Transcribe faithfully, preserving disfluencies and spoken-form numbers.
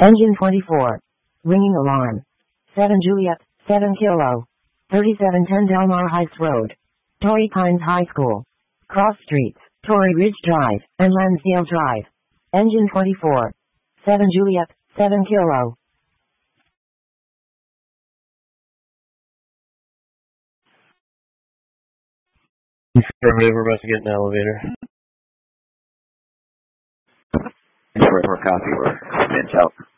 Engine twenty-four. Ringing alarm. seven Juliet, seven Kilo. thirty-seven ten Delmar Heights Road. Torrey Pines High School. Cross Streets, Torrey Ridge Drive, and Lansdale Drive. Engine twenty-four. seven Juliet, seven Kilo. Affirmative, we're about to get in the elevator. For, for a copy, we're in out.